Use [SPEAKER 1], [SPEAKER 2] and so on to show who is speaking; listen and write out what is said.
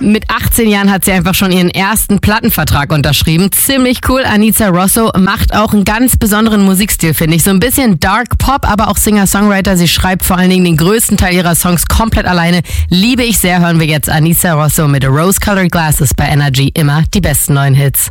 [SPEAKER 1] Mit 18 Jahren hat sie einfach schon ihren ersten Plattenvertrag unterschrieben. Ziemlich cool. Anica Rosso macht auch einen ganz besonderen Musikstil, finde ich. So ein bisschen Dark Pop, aber auch Singer-Songwriter. Sie schreibt vor allen Dingen den größten Teil ihrer Songs komplett alleine. Liebe ich sehr. Hören wir jetzt Anica Rosso mit Rose Colored Glasses bei Energy. Immer die besten neuen Hits.